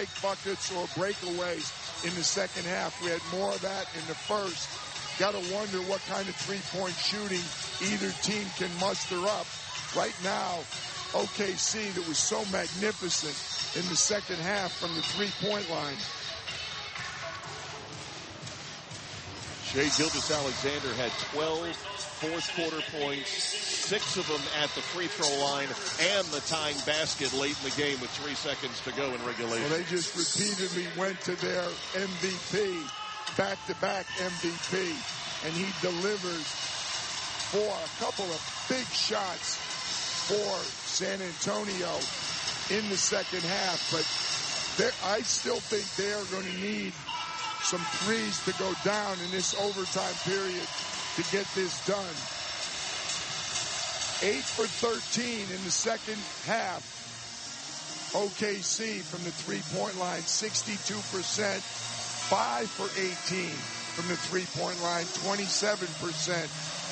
make buckets or breakaways in the second half. We had more of that in the first. Got to wonder what kind of three-point shooting either team can muster up. Right now, OKC, that was so magnificent in the second half from the three-point line. Shai Gilgeous-Alexander had 12 fourth-quarter points, 6 of them at the free throw line, and the tying basket late in the game with 3 seconds to go in regulation. Well, they just repeatedly went to their MVP, back-to-back MVP, and he delivers for a couple of big shots for San Antonio in the second half. But I still think they are going to need some threes to go down in this overtime period to get this done. 8 for 13 in the second half. OKC from the three-point line, 62%. 5 for 18 from the three-point line, 27%.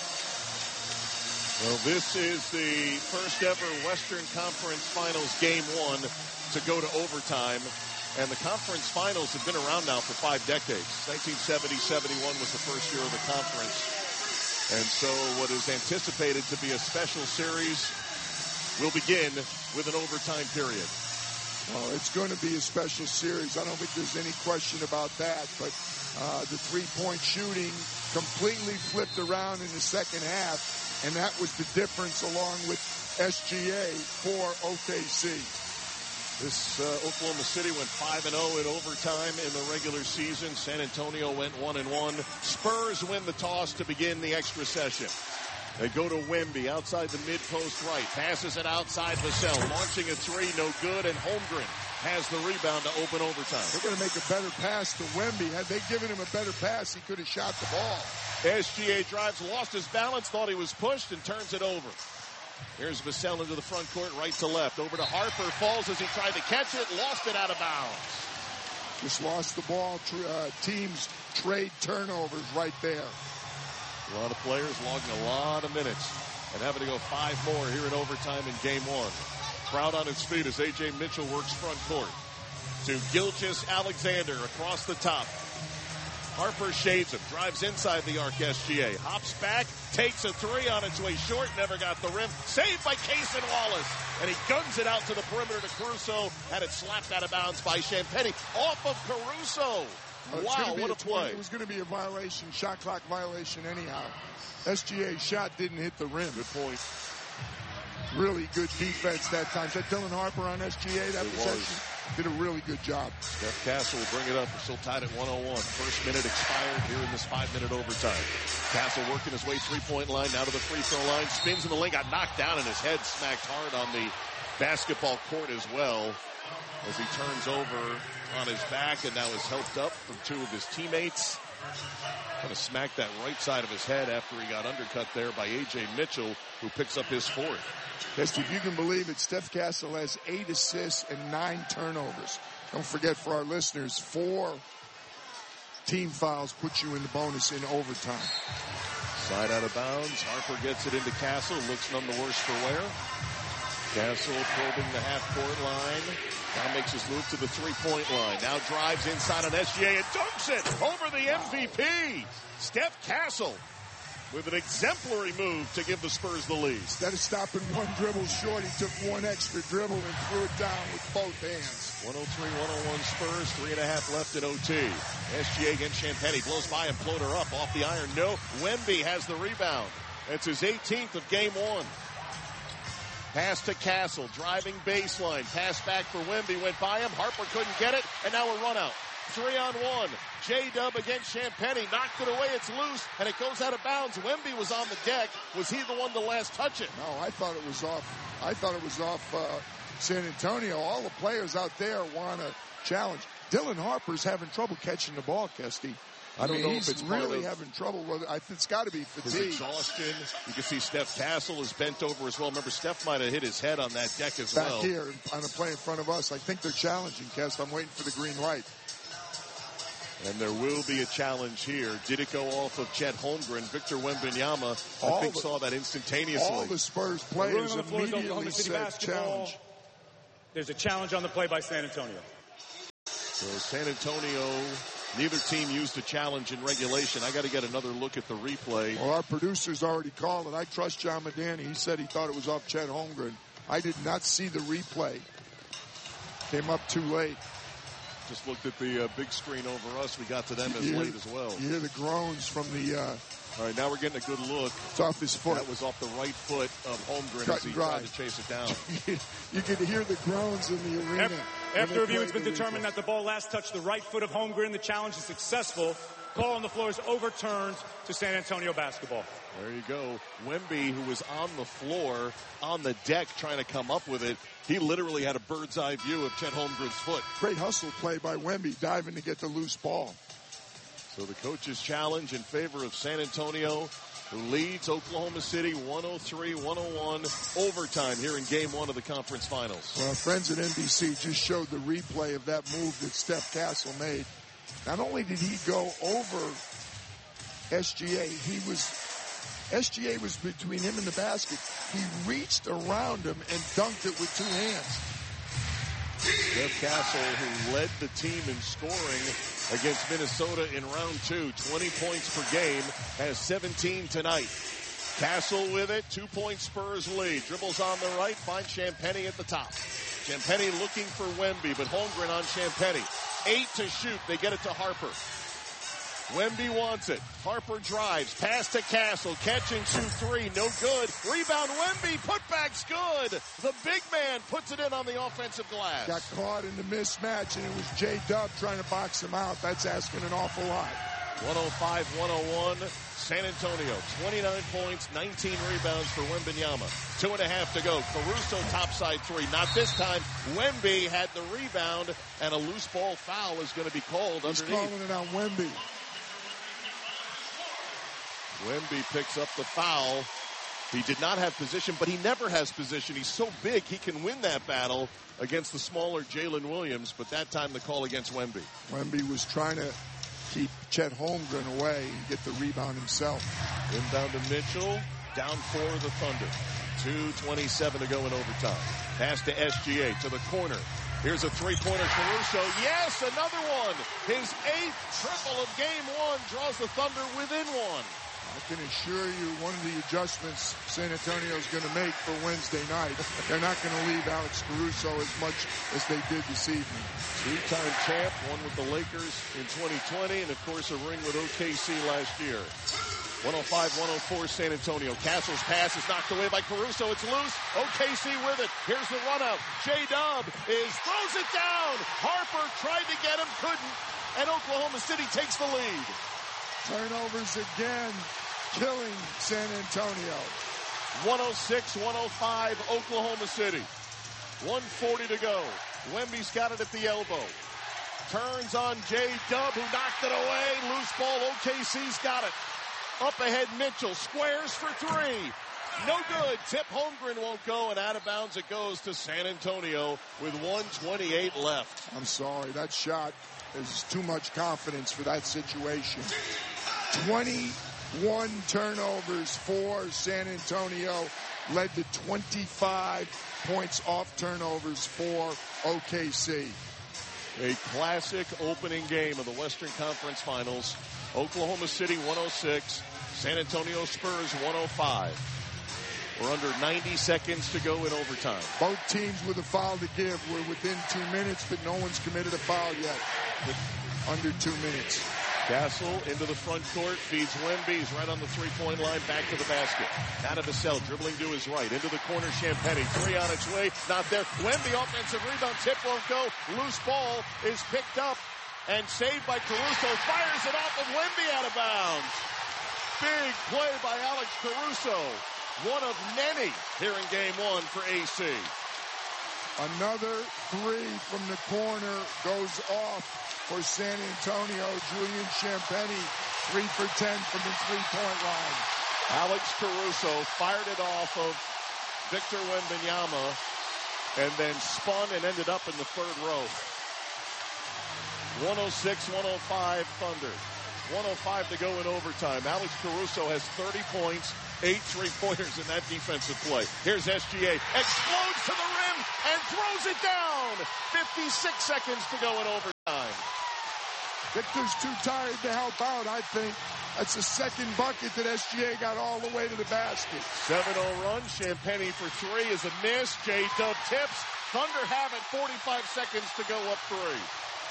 Well, this is the first ever Western Conference Finals Game 1 to go to overtime. And the conference finals have been around now for 5 decades. 1970-71 was the first year of the conference. And so what is anticipated to be a special series will begin with an overtime period. Well, it's going to be a special series. I don't think there's any question about that. But the three-point shooting completely flipped around in the second half. And that was the difference along with SGA for OKC. This Oklahoma City went 5-0 in overtime in the regular season. San Antonio went 1-1. Spurs win the toss to begin the extra session. They go to Wemby outside the mid-post right. Passes it outside Vassell. Launching a three, no good. And Holmgren has the rebound to open overtime. They're going to make a better pass to Wemby. Had they given him a better pass, he could have shot the ball. SGA drives, lost his balance, thought he was pushed, and turns it over. Here's Vassell into the front court, right to left. Over to Harper, falls as he tried to catch it, lost it out of bounds. Just lost the ball. Teams trade turnovers right there. A lot of players logging a lot of minutes and having to go 5 more here in overtime in game 1. Crowd on its feet as A.J. Mitchell works front court. To Gilgeous-Alexander across the top. Harper shades him, drives inside the arc, SGA. Hops back, takes a three on its way short, never got the rim. Saved by Cason Wallace. And he guns it out to the perimeter to Caruso. Had it slapped out of bounds by Champagnie. Off of Caruso. Wow, what a play. It was going to be a violation, shot clock violation anyhow. SGA's shot didn't hit the rim. Good point. Really good defense that time. Is that Dylan Harper on SGA, that possession? Did a really good job. Steph Castle will bring it up. We're still tied at 101. First minute expired here in this 5-minute overtime. Castle working his way three-point line, now to the free throw line. Spins in the lane, got knocked down, and his head smacked hard on the basketball court as well as he turns over on his back and now is helped up from 2 of his teammates. Kind of smacked that right side of his head after he got undercut there by A.J. Mitchell, who picks up his 4th. Yes, if you can believe it, Steph Castle has 8 assists and 9 turnovers. Don't forget, for our listeners, 4 team fouls put you in the bonus in overtime. Side out of bounds. Harper gets it into Castle. Looks none the worse for wear. Castle probing the half-court line. Now makes his move to the three-point line. Now drives inside on SGA and dunks it over the MVP. Steph Castle with an exemplary move to give the Spurs the lead. Instead of stopping one dribble short, he took 1 extra dribble and threw it down with both hands. 103-101 Spurs, 3.5 left in OT. SGA against Champagnie, blows by him, floater up off the iron. No, Wemby has the rebound. That's his 18th of game 1. Pass to Castle, driving baseline. Pass back for Wemby, went by him. Harper couldn't get it, and now a run out. 3-on-1. J-Dub against Champagnie, knocked it away, it's loose, and it goes out of bounds. Wemby was on the deck. Was he the one to last touch it? No, I thought it was off San Antonio. All the players out there want to challenge. Dylan Harper's having trouble catching the ball, Kesty. I don't know if it's really having trouble with it. It's got to be fatigue. His exhaustion. You can see Steph Castle is bent over as well. Remember, Steph might have hit his head on that deck as well. Back here on the play in front of us. I think they're challenging, Kest. I'm waiting for the green light. And there will be a challenge here. Did it go off of Chet Holmgren? Victor Wembanyama, I think, saw that instantaneously. All the Spurs players immediately said challenge. There's a challenge on the play by San Antonio. So San Antonio, neither team used a challenge in regulation. I got to get another look at the replay. Well, our producer's already called it. I trust John Medani. He said he thought it was off Chet Holmgren. I did not see the replay. Came up too late. Just looked at the big screen over us. We got to them as late as well. You hear the groans from the... All right, now we're getting a good look. It's off his foot. That was off the right foot of Holmgren as he tried to chase it down. You could hear the groans in the arena. After review, it's been determined that the ball last touched the right foot of Holmgren. The challenge is successful. Call on the floor is overturned to San Antonio basketball. There you go. Wemby, who was on the floor, on the deck, trying to come up with it. He literally had a bird's eye view of Chet Holmgren's foot. Great hustle play by Wemby, diving to get the loose ball. So the coach's challenge in favor of San Antonio, who leads Oklahoma City 103-101 overtime here in Game 1 of the conference finals. Well, our friends at NBC just showed the replay of that move that Steph Castle made. Not only did he go over SGA, SGA was between him and the basket. He reached around him and dunked it with two hands. Steph Castle, who led the team in scoring against Minnesota in round 2, 20 points per game, has 17 tonight. Castle with it, 2-point Spurs lead. Dribbles on the right, finds Champagnie at the top. Champagnie looking for Wemby, but Holmgren on Champagnie. 8 to shoot, they get it to Harper. Wemby wants it. Harper drives. Pass to Castle. Catching, shoot 3. No good. Rebound Wemby. Putback's good. The big man puts it in on the offensive glass. Got caught in the mismatch, and it was J-Dub trying to box him out. That's asking an awful lot. 105-101. San Antonio, 29 points, 19 rebounds for Wembanyama. 2.5 to go. Caruso topside 3. Not this time. Wemby had the rebound, and a loose ball foul is going to be called underneath. He's calling it on Wemby. Wemby picks up the foul. He did not have position, but he never has position. He's so big, he can win that battle against the smaller Jalen Williams, but that time the call against Wemby. Wemby was trying to keep Chet Holmgren away and get the rebound himself. Inbound to Mitchell, down 4 of the Thunder. 2:27 to go in overtime. Pass to SGA to the corner. Here's a three-pointer, Caruso. Yes, another one. His 8th triple of game 1 draws the Thunder within 1. I can assure you one of the adjustments San Antonio is going to make for Wednesday night, they're not going to leave Alex Caruso as much as they did this evening. 3-time champ, won with the Lakers in 2020, and of course a ring with OKC last year. 105-104 San Antonio. Castle's pass is knocked away by Caruso. It's loose. OKC with it. Here's the run out. J-Dub throws it down. Harper tried to get him, couldn't, and Oklahoma City takes the lead. Turnovers again, killing San Antonio. 106-105 Oklahoma City. 1:40 to go. Wemby's got it at the elbow. Turns on J-Dub, who knocked it away. Loose ball. OKC's got it. Up ahead, Mitchell squares for 3. No good. Tip Holmgren won't go, and out of bounds it goes to San Antonio with 1:28 left. I'm sorry, that shot is too much confidence for that situation. 21 turnovers for San Antonio, led to 25 points off turnovers for OKC. A classic opening game of the Western Conference Finals. Oklahoma City 106, San Antonio Spurs 105. We're under 90 seconds to go in overtime. Both teams with a foul to give. We're within 2 minutes, but no one's committed a foul yet. Under 2 minutes. Castle into the front court, feeds Wemby. He's right on the three-point line, back to the basket. Out of the cell, dribbling to his right. Into the corner, Champagnie. 3 on its way, not there. Wemby, offensive rebound, tip won't go. Loose ball is picked up and saved by Caruso. Fires it off of Wemby out of bounds. Big play by Alex Caruso. One of many here in game 1 for AC. Another 3 from the corner goes off for San Antonio. Julian Champagnie, 3 for 10 from the three-point line. Alex Caruso fired it off of Victor Wembanyama and then spun and ended up in the third row. 106-105 Thunder. 105 to go in overtime. Alex Caruso has 30 points, 8 3-pointers in that defensive play. Here's SGA. Explodes to the rim and throws it down. 56 seconds to go in overtime. Victor's too tired to help out, I think. That's the second bucket that SGA got all the way to the basket. 7-0 run. Champagnie for three is a miss. J-Dub tips. Thunder have it. 45 seconds to go up three.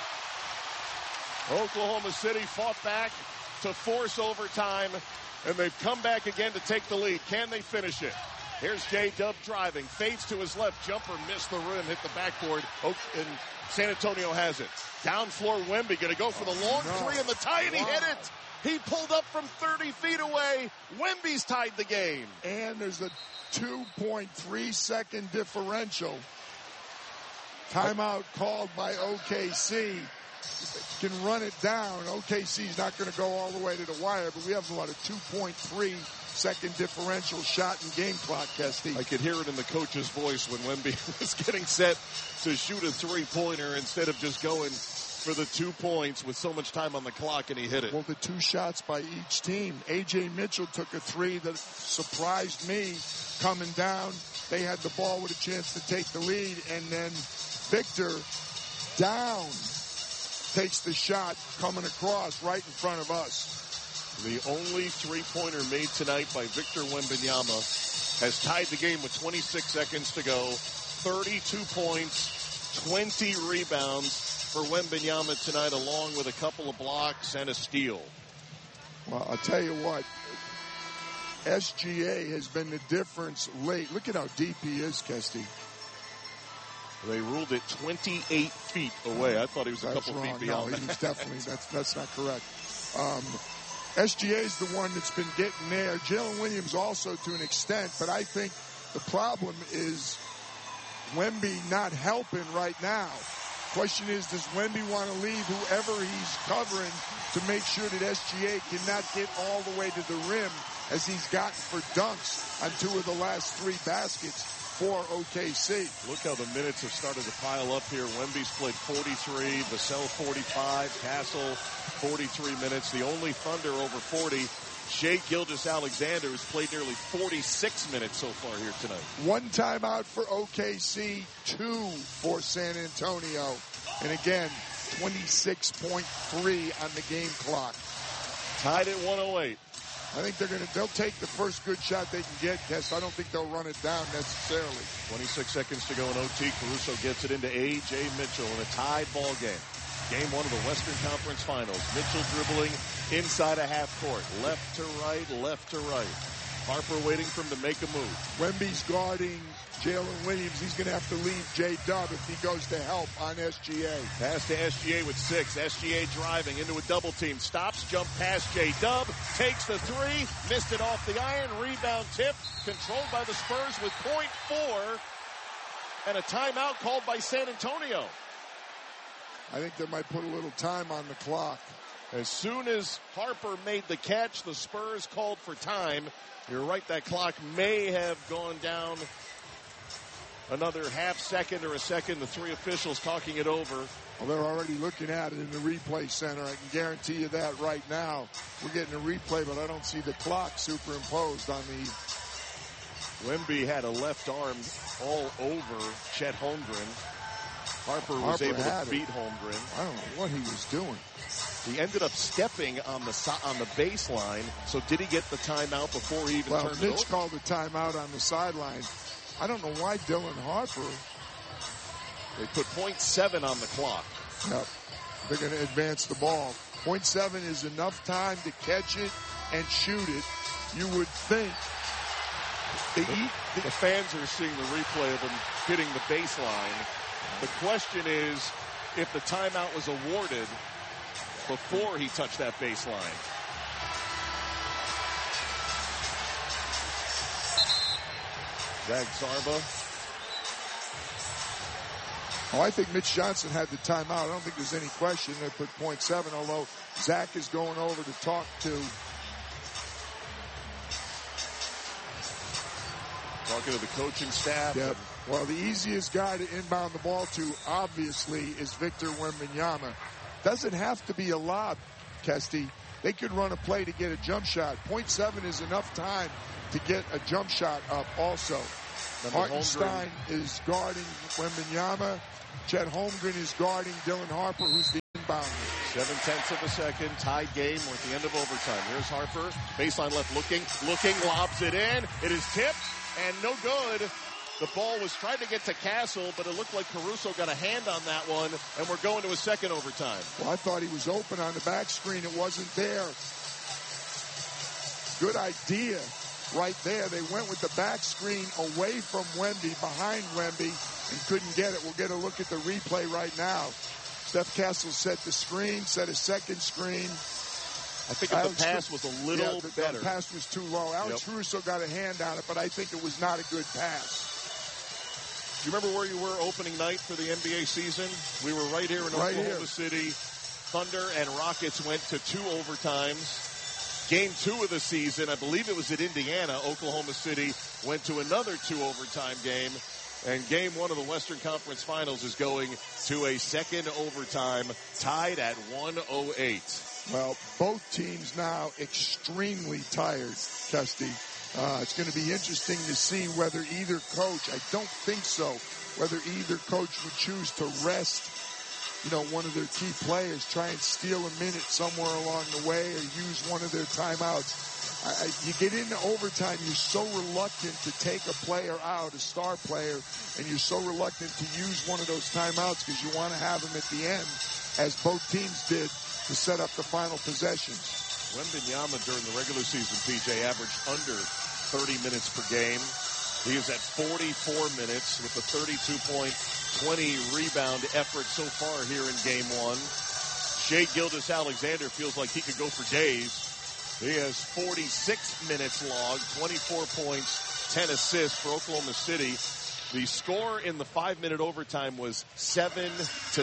Oklahoma City fought back to force overtime, and they've come back again to take the lead. Can they finish it? Here's J-Dub driving. Fades to his left. Jumper missed the rim. Hit the backboard. And San Antonio has it. Down floor, Wemby going to go for the long three in the tie, and he hit it. He pulled up from 30 feet away. Wemby's tied the game. And there's a 2.3 second differential. Timeout called by OKC. Can run it down. OKC's not going to go all the way to the wire, but we have about a 2.3 second differential shot and game clock, Kesty. I could hear it in the coach's voice when Wemby was getting set to shoot a three-pointer instead of just going for the 2 points with so much time on the clock, and he hit it. Well, the two shots by each team. A.J. Mitchell took a three that surprised me coming down. They had the ball with a chance to take the lead, and then Victor down takes the shot coming across right in front of us. The only three-pointer made tonight by Victor Wembanyama has tied the game with 26 seconds to go. 32 points, 20 rebounds for Wembanyama tonight, along with a couple of blocks and a steal. Well, I'll tell you what, SGA has been the difference late. Look at how deep he is, Kesty. They ruled it 28 feet away. I thought he was a couple feet beyond that. He was definitely, that's not correct. SGA is the one that's been getting there. Jalen Williams also to an extent, but I think the problem is Wemby not helping right now. Question is, does Wemby want to leave whoever he's covering to make sure that SGA cannot get all the way to the rim as he's gotten for dunks on two of the last three baskets for OKC. Look how the minutes have started to pile up here. Wemby's played 43, Vassell 45, Castle 43 minutes. The only Thunder over 40. Shai Gilgeous-Alexander, who's played nearly 46 minutes so far here tonight. One timeout for OKC, 2 for San Antonio. And again, 26.3 on the game clock. Tied at 108. I think they'll take the first good shot they can get, Kess. I don't think they'll run it down necessarily. 26 seconds to go in OT. Caruso gets it into A.J. Mitchell in a tied ball game. Game one of the Western Conference Finals. Mitchell dribbling inside a half court. Left to right, left to right. Harper waiting for him to make a move. Wemby's guarding Jalen Williams. He's going to have to leave J-Dub if he goes to help on SGA. Pass to SGA with 6. SGA driving into a double team. Stops, jump past J-Dub. Takes the three. Missed it off the iron. Rebound tip. Controlled by the Spurs with .4. And a timeout called by San Antonio. I think they might put a little time on the clock. As soon as Harper made the catch, the Spurs called for time. You're right, that clock may have gone down another half second or a second. The three officials talking it over. Well, they're already looking at it in the replay center. I can guarantee you that right now. We're getting a replay, but I don't see the clock superimposed on the... Wemby had a left arm all over Chet Holmgren. Harper was able to beat Holmgren. I don't know what he was doing. He ended up stepping on the baseline. So did he get the timeout before he even turned it over? Mitch called the timeout on the sideline. I don't know why Dylan Harper. They put .7 on the clock. Yep. They're going to advance the ball. .7 is enough time to catch it and shoot it. You would think. The fans are seeing the replay of him hitting the baseline. The question is, if the timeout was awarded before he touched that baseline. Zach Zarba. Oh, I think Mitch Johnson had the timeout. I don't think there's any question. They put .7, although Zach is going over to talk to. Talking to the coaching staff. Yep. Well, the easiest guy to inbound the ball to, obviously, is Victor Wembanyama. Doesn't have to be a lob, Kesty. They could run a play to get a jump shot. .7 is enough time to get a jump shot up also. Hartenstein is guarding Wembanyama. Chet Holmgren is guarding Dylan Harper, who's the inbounder. 7/10 of a second, tied game. We're at the end of overtime. Here's Harper, baseline left, looking, lobs it in. It is tipped and no good. The ball was trying to get to Castle, but it looked like Caruso got a hand on that one, and we're going to a second overtime. Well, I thought he was open on the back screen. It wasn't there. Good idea right there. They went with the back screen away from Wemby, behind Wemby, and couldn't get it. We'll get a look at the replay right now. Steph Castle set the screen, set a second screen. I think the pass was a little better. The pass was too low. Alex Caruso got a hand on it, but I think it was not a good pass. Do you remember where you were opening night for the NBA season? We were right here in Oklahoma City. Thunder and Rockets went to 2 overtimes. Game 2 of the season, I believe it was at Indiana. Oklahoma City went to another 2 overtime game. And game 1 of the Western Conference Finals is going to a second overtime, tied at 108. Well, both teams now extremely tired, Kesty. It's going to be interesting to see whether either coach, I don't think so, whether either coach would choose to rest, one of their key players, try and steal a minute somewhere along the way, or use one of their timeouts. You get into overtime, you're so reluctant to take a player out, a star player, and you're so reluctant to use one of those timeouts because you want to have them at the end, as both teams did, to set up the final possessions. Wembanyama during the regular season, PJ, averaged under 30 minutes per game. He is at 44 minutes with a 32-point, 20-rebound effort so far here in Game 1. Shai Gilgeous-Alexander feels like he could go for days. He has 46 minutes logged, 24 points, 10 assists for Oklahoma City. The score in the 5-minute overtime was 7-7,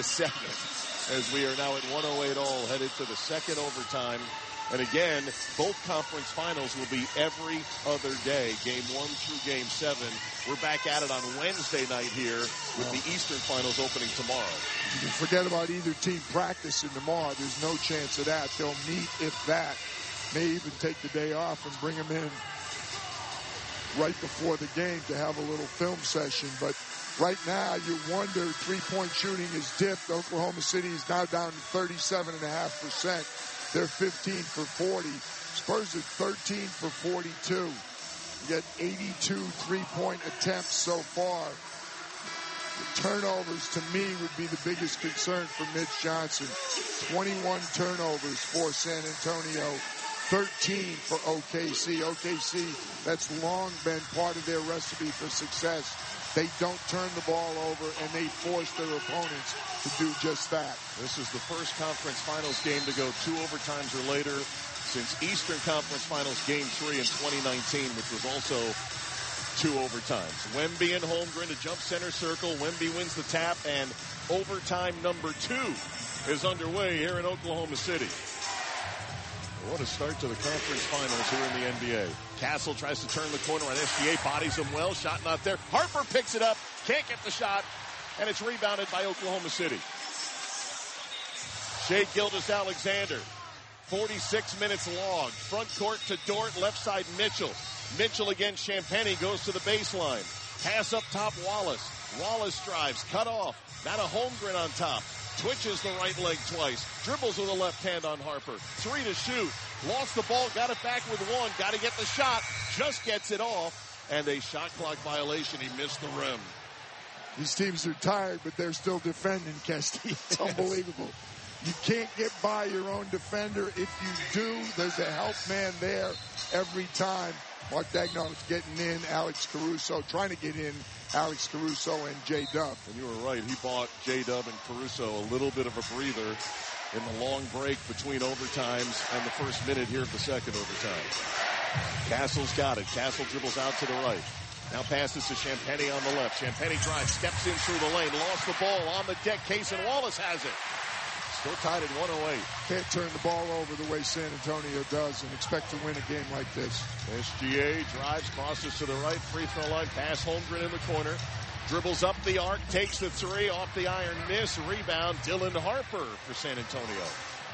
as we are now at 108 all, headed to the second overtime. And again, both conference finals will be every other day, Game 1 through Game 7. We're back at it on Wednesday night here with the Eastern Finals opening tomorrow. You can forget about either team practicing tomorrow. There's no chance of that. They'll meet, if that, may even take the day off and bring them in right before the game to have a little film session. But right now, you wonder, three-point shooting is dipped. Oklahoma City is now down to 37.5%. They're 15 for 40. Spurs are 13 for 42. You get 82 three-point attempts so far. The turnovers, to me, would be the biggest concern for Mitch Johnson. 21 turnovers for San Antonio, 13 for OKC. OKC, that's long been part of their recipe for success. They don't turn the ball over, and they force their opponents to do just that. This is the first conference finals game to go 2 overtimes or later since Eastern Conference Finals Game 3 in 2019, which was also 2 overtimes. Wemby and Holmgren to jump center circle. Wemby wins the tap, and overtime number 2 is underway here in Oklahoma City. What a start to the conference finals here in the NBA. Castle tries to turn the corner on SGA, bodies him well, shot not there. Harper picks it up, can't get the shot, and it's rebounded by Oklahoma City. Shai Gilgeous-Alexander, 46 minutes logged. Front court to Dort, left side Mitchell. Mitchell against Champagnie, goes to the baseline. Pass up top Wallace. Wallace drives, cut off. Now to Holmgren on top. Twitches the right leg twice. Dribbles with the left hand on Harper. 3 to shoot. Lost the ball. Got it back with 1. Got to get the shot. Just gets it off. And a shot clock violation. He missed the rim. These teams are tired, but they're still defending, Kesty. It's unbelievable. You can't get by your own defender. If you do, there's a help man there every time. Mark Daigneault's getting in. Alex Caruso trying to get in. Alex Caruso and J-Dub. And you were right. He bought J-Dub and Caruso a little bit of a breather in the long break between overtimes and the first minute here of the second overtime. Castle's got it. Castle dribbles out to the right. Now passes to Champagnie on the left. Champagnie drives, steps in through the lane, lost the ball on the deck. Cason Wallace has it. Still tied at 108. Can't turn the ball over the way San Antonio does and expect to win a game like this. SGA drives, crosses to the right, free throw line, pass Holmgren in the corner. Dribbles up the arc, takes the 3, off the iron, miss, rebound, Dylan Harper for San Antonio.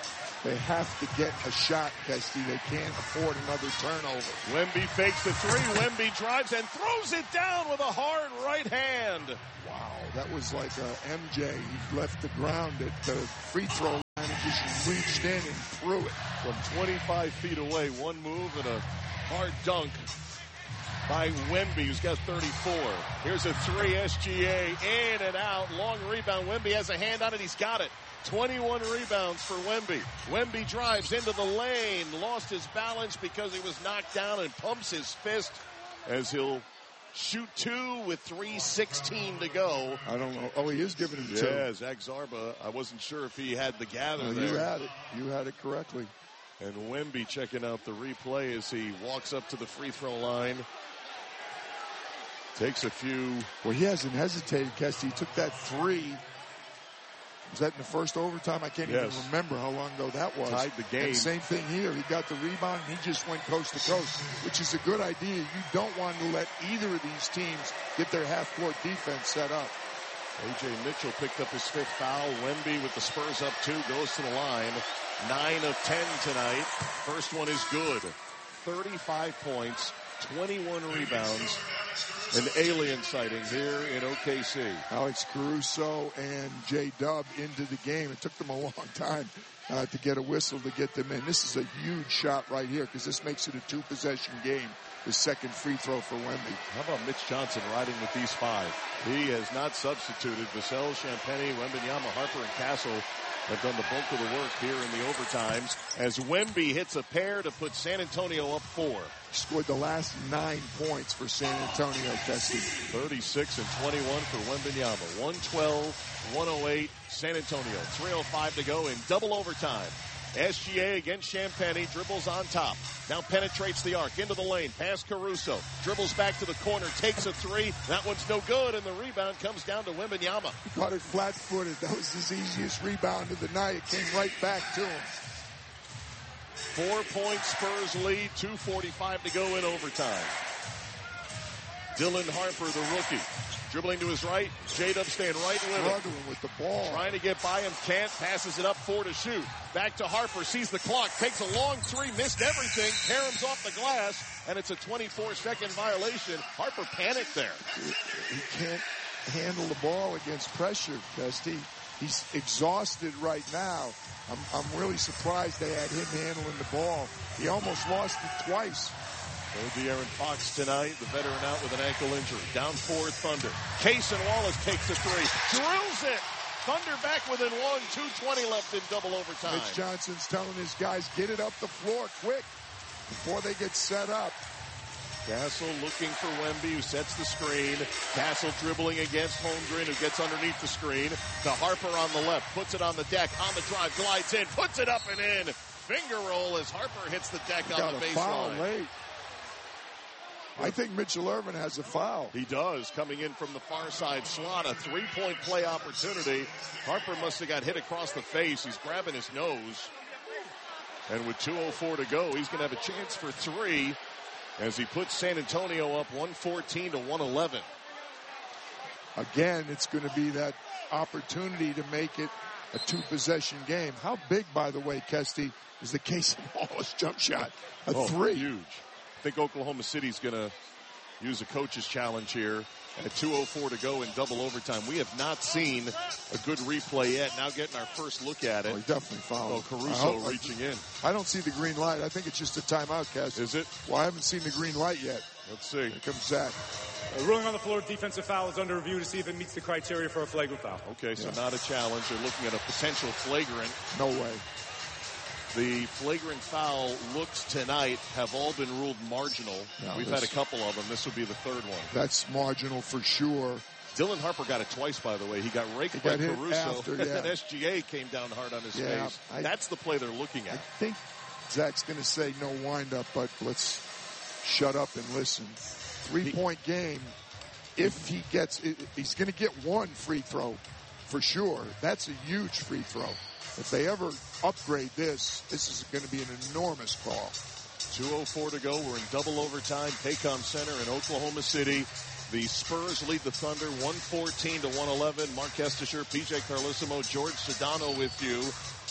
They have to get a shot, Kesty. They can't afford another turnover. Wemby fakes the three. Wemby drives and throws it down with a hard right hand. Wow, that was like a MJ. He left the ground at the free throw line and just reached in and threw it. From 25 feet away, one move and a hard dunk by Wemby, who's got 34. Here's a three, SGA, in and out. Long rebound. Wemby has a hand on it. He's got it. 21 rebounds for Wemby. Wemby drives into the lane. Lost his balance because he was knocked down and pumps his fist as he'll shoot two with 3:16 to go. I don't know. Oh, he is giving him two. Yeah, Zach Zarba. I wasn't sure if he had the gather there. You had it. You had it correctly. And Wemby checking out the replay as he walks up to the free throw line. Takes a few. Well, he hasn't hesitated, Kesty. He took that three. Was that in the first overtime? I can't even remember how long ago that was. Tied the game. And same thing here. He got the rebound, and he just went coast to coast, which is a good idea. You don't want to let either of these teams get their half-court defense set up. A.J. Mitchell picked up his fifth foul. Wemby with the Spurs up 2 goes to the line. 9 of 10 tonight. First one is good. 35 points, 21 rebounds. An alien sighting here in OKC. Alex Caruso and J-Dub into the game. It took them a long time to get a whistle to get them in. This is a huge shot right here because this makes it a 2-possession game. The second free throw for Wemby. How about Mitch Johnson riding with these 5? He has not substituted. Vassell, Champagnie, Wembanyama, Harper, and Castle have done the bulk of the work here in the overtimes as Wemby hits a pair to put San Antonio up 4. Scored the last 9 points for San Antonio, Kesty. 36 and 21 for Wembanyama. 112, 108, San Antonio. 3:05 to go in double overtime. SGA against Champagnie, dribbles on top. Now penetrates the arc into the lane, past Caruso. Dribbles back to the corner, takes a three. That one's no good, and the rebound comes down to Wembanyama. He caught it flat-footed. That was his easiest rebound of the night. It came right back to him. 4-point Spurs lead, 2:45 to go in overtime. Dylan Harper, the rookie. Dribbling to his right, J-Dub staying right with him. Struggling with the ball. Trying to get by him, can't, passes it up 4 to shoot. Back to Harper, sees the clock, takes a long three, missed everything, caroms off the glass, and it's a 24-second violation. Harper panicked there. He can't handle the ball against pressure, Kesty. He's exhausted right now. I'm really surprised they had him handling the ball. He almost lost it twice. No De'Aaron Fox tonight, the veteran out with an ankle injury. Down 4 Thunder. Cason Wallace takes the three. Drills it! Thunder back within 1, 2:20 left in double overtime. Mitch Johnson's telling his guys, get it up the floor quick before they get set up. Castle looking for Wemby, who sets the screen. Castle dribbling against Holmgren, who gets underneath the screen. To Harper on the left, puts it on the deck, on the drive, glides in, puts it up and in. Finger roll as Harper hits the deck on the baseline. Foul late. I think Mitchell Irvin has a foul. He does, coming in from the far side slot. A 3-point play opportunity. Harper must have got hit across the face. He's grabbing his nose. And with 2:04 to go, he's going to have a chance for 3 as he puts San Antonio up 114 to 111. Again, it's going to be that opportunity to make it a 2-possession game. How big, by the way, Kesty, is the Cason Wallace jump shot? A 3. Huge. I think Oklahoma City's going to use a coach's challenge here at 2:04 to go in double overtime. We have not seen a good replay yet. Now getting our first look at it. Oh, he definitely fouled. Oh, Caruso reaching in. I don't see the green light. I think it's just a timeout, Cass. Is it? Well, I haven't seen the green light yet. Let's see. Here comes Zach. Ruling on the floor, defensive foul is under review to see if it meets the criteria for a flagrant foul. Okay, so not a challenge. They're looking at a potential flagrant. No way. The flagrant foul looks tonight have all been ruled marginal. No, We've had a couple of them. This will be the third one. That's marginal for sure. Dylan Harper got it twice, by the way. He got raked by Caruso. After, yeah. And SGA came down hard on his face. That's the play they're looking at. I think Zach's going to say no wind-up, but let's shut up and listen. 3-point game. If he gets it, he's going to get 1 free throw for sure. That's a huge free throw. If they ever upgrade this is going to be an enormous call. 2:04 to go. We're in double overtime. Paycom Center in Oklahoma City. The Spurs lead the Thunder 114 to 111. Mark Estisher, PJ Carlissimo, George Sedano with you.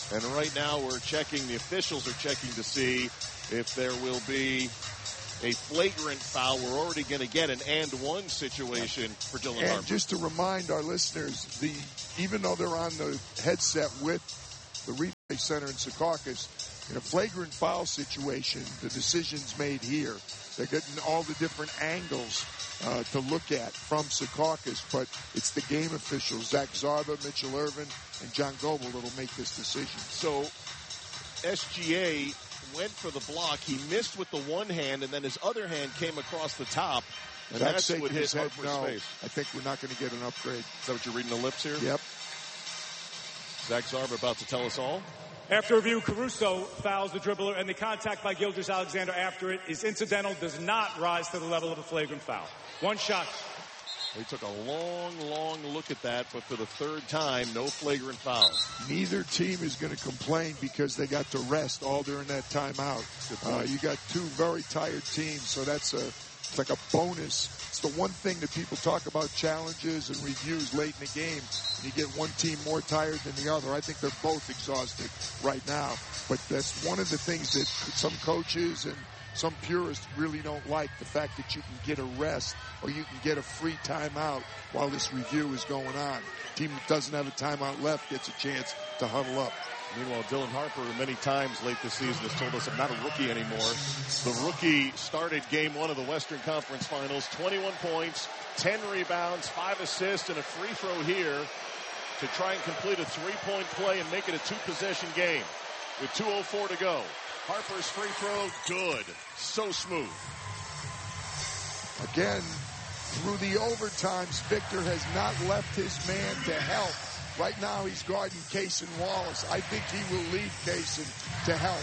And right now we're checking, the officials are checking to see if there will be a flagrant foul. We're already going to get an and-one situation for Dylan Harper. And just to remind our listeners, even though they're on the headset with the replay center in Secaucus, in a flagrant foul situation, the decision's made here. They're getting all the different angles to look at from Secaucus, but it's the game officials, Zach Zarba, Mitchell Irvin, and John Goebel that'll make this decision. So SGA went for the block. He missed with the one hand, and then his other hand came across the top, and that's what hit Harper's face. I think we're not going to get an upgrade. Is that what you're reading the lips here? Yep. Zach Zarba about to tell us all. After review, Caruso fouls the dribbler, and the contact by Gilgeous-Alexander after it is incidental, does not rise to the level of a flagrant foul. One shot. We took a long look at that, but for the third time, no flagrant foul. Neither team is going to complain because they got to rest all during that timeout. You got two very tired teams, so it's like a bonus. It's the one thing that people talk about, challenges and reviews late in the game. You get one team more tired than the other. I think they're both exhausted right now. But that's one of the things that some coaches and some purists really don't like, the fact that you can get a rest or you can get a free timeout while this review is going on. Team that doesn't have a timeout left gets a chance to huddle up. Meanwhile, Dylan Harper many times late this season has told us I'm not a rookie anymore. The rookie started game one of the Western Conference Finals, 21 points, 10 rebounds, 5 assists, and a free throw here to try and complete a three-point play and make it a two-possession game with 2:04 to go. Harper's free throw, good. So smooth. Again, through the overtimes, Victor has not left his man to help. Right now, he's guarding Cason Wallace. I think he will lead Cason to help.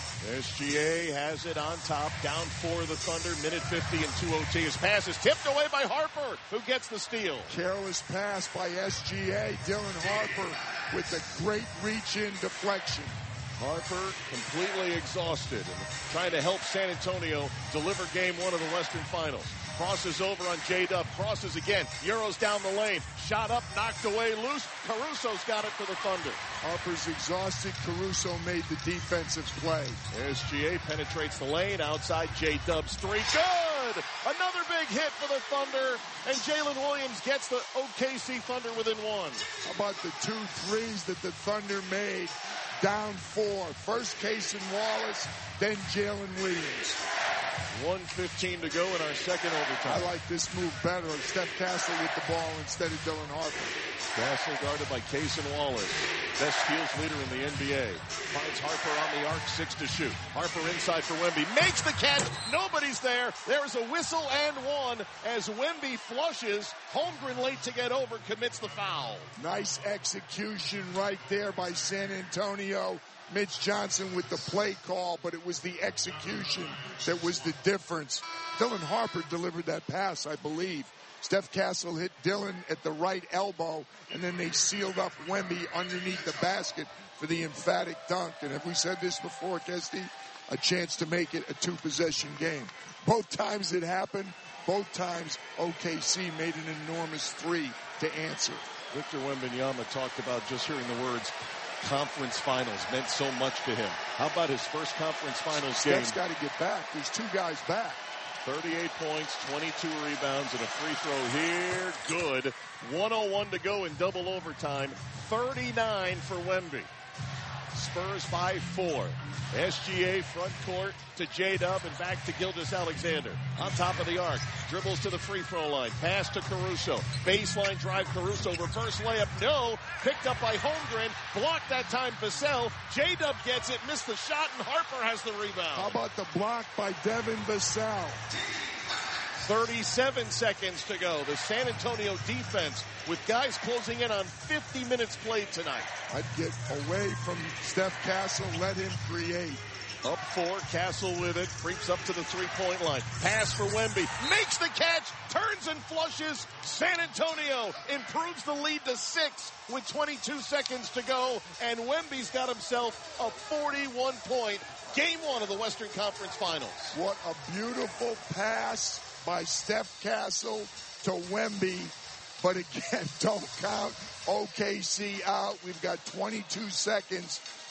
SGA has it on top, down for the Thunder, minute 50 and 2:02. His pass is tipped away by Harper, who gets the steal. Careless pass by SGA. Dylan Harper with a great reach-in deflection. Harper completely exhausted and trying to help San Antonio deliver game one of the Western Finals. Crosses over on J-Dub, crosses again, Euros down the lane, shot up, knocked away, loose. Caruso's got it for the Thunder. Harper's exhausted. Caruso made the defensive play. SGA penetrates the lane, outside J-Dub's three, good! Another big hit for the Thunder, and Jalen Williams gets the OKC Thunder within one. How about the 2 threes that the Thunder made? Down 4. First Cason Wallace, then Jalen Williams. 1:15 to go in our second overtime. I like this move better. Steph Castle with the ball instead of Dylan Harper. Castle guarded by Cason Wallace. Best steals leader in the NBA. Finds Harper on the arc, 6 to shoot. Harper inside for Wemby. Makes the catch. Nobody's there. There's a whistle and one as Wemby flushes. Holmgren late to get over, commits the foul. Nice execution right there by San Antonio. Mitch Johnson with the play call, but it was the execution that was the difference. Dylan Harper delivered that pass, I believe. Steph Castle hit Dylan at the right elbow, and then they sealed up Wemby underneath the basket for the emphatic dunk. And have we said this before, Kesty? A chance to make it a 2-possession game. Both times it happened, both times OKC made an enormous 3 to answer. Victor Wembanyama talked about just hearing the words conference finals meant so much to him. How about his first conference finals game? Steph's got to get back. There's 2 guys back. 38 points, 22 rebounds, and a free throw here. Good. 1:01 to go in double overtime. 39 for Wemby. Spurs by 4. SGA front court to J-Dub and back to Gilgeous-Alexander. On top of the arc. Dribbles to the free throw line. Pass to Caruso. Baseline drive Caruso. Reverse layup. No. Picked up by Holmgren. Blocked that time Vassell. J-Dub gets it. Missed the shot and Harper has the rebound. How about the block by Devin Vassell? 37 seconds to go. The San Antonio defense with guys closing in on 50 minutes played tonight. I'd get away from Steph Castle, let him create. Up 4, Castle with it, creeps up to the three-point line. Pass for Wemby, makes the catch, turns and flushes. San Antonio improves the lead to 6 with 22 seconds to go, and Wemby's got himself a 41-point game 1 of the Western Conference Finals. What a beautiful pass by Steph Castle to Wemby, but again, don't count OKC out. We've got 22 seconds